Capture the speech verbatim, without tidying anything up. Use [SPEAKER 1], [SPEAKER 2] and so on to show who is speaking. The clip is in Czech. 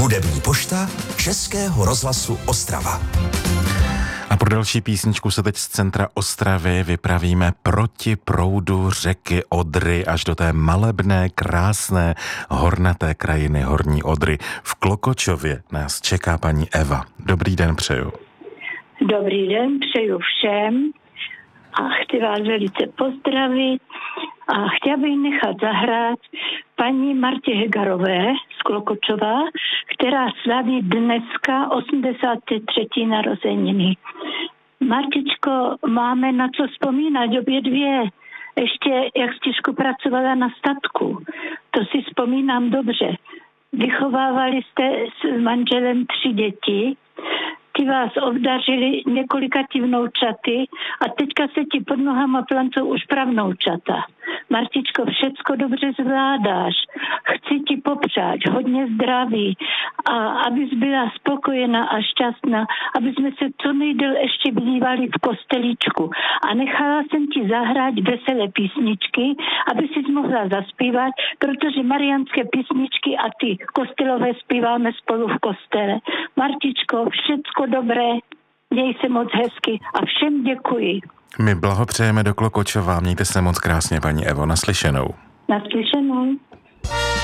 [SPEAKER 1] Hudební pošta Českého rozhlasu Ostrava.
[SPEAKER 2] A pro další písničku se teď z centra Ostravy vypravíme proti proudu řeky Odry až do té malebné, krásné, hornaté krajiny Horní Odry. V Klokočově nás čeká paní Eva. Dobrý den přeju.
[SPEAKER 3] Dobrý den, přeju všem a chci vás velice pozdravit a chtěla bych nechat zahrát paní Martě Hegarové z Klokočova, která slaví dneska osmdesáté třetí narozeniny. Martičko, máme na co vzpomínat obě dvě. Ještě jak jsi těžko pracovala na statku, to si vzpomínám dobře. Vychovávali jste s manželem tři děti, ti vás obdařili několika ti vnoučaty a teďka se ti pod nohama plancou už pravnoučata. Martičko, všecko dobře zvládáš. Chci ti popřát hodně zdraví a abys byla spokojená a šťastná, aby jsme se co nejdéle ještě bývali v kostelíčku. A nechala jsem ti zahrát veselé písničky, aby si mohla zaspívat, protože mariánské písničky a ty kostelové zpíváme spolu v kostele. Martičko, všecko dobré, měj se moc hezky a všem děkuji.
[SPEAKER 2] My blahopřejeme do Klokočova, mějte se moc krásně, paní Evo, naslyšenou.
[SPEAKER 3] Naslyšenou.